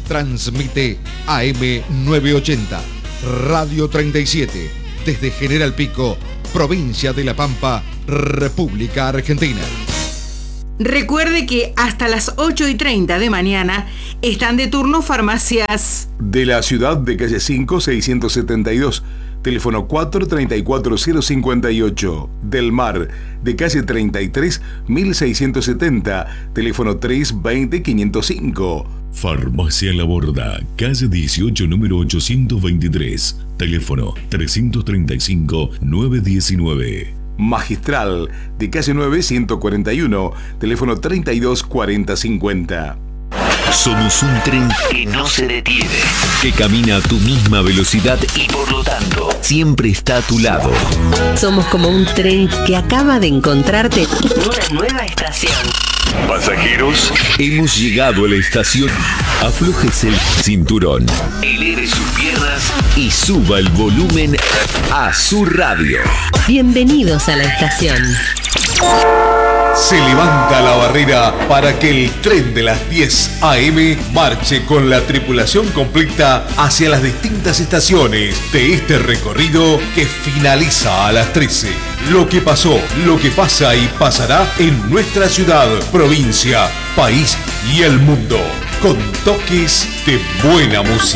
Transmite AM 980, Radio 37, desde General Pico, provincia de La Pampa, República Argentina. Recuerde que hasta las 8:30 de mañana están de turno farmacias de la ciudad de calle 5, 672, teléfono 434-058. Del Mar, de calle 33, 1670, teléfono 320-505. Farmacia La Borda, calle 18, número 823, teléfono 335-919. Magistral, de calle 9, 141, teléfono 324050. Somos un tren que no se detiene, que camina a tu misma velocidad y por lo tanto siempre está a tu lado. Somos como un tren que acaba de encontrarte en una nueva estación. Pasajeros, hemos llegado a la estación. Aflójese el cinturón, eleve sus piernas y suba el volumen a su radio. Bienvenidos a la estación. Se levanta la barrera para que el tren de las 10 AM marche con la tripulación completa hacia las distintas estaciones de este recorrido que finaliza a las 13. Lo que pasó, lo que pasa y pasará en nuestra ciudad, provincia, país y el mundo, con toques de buena música.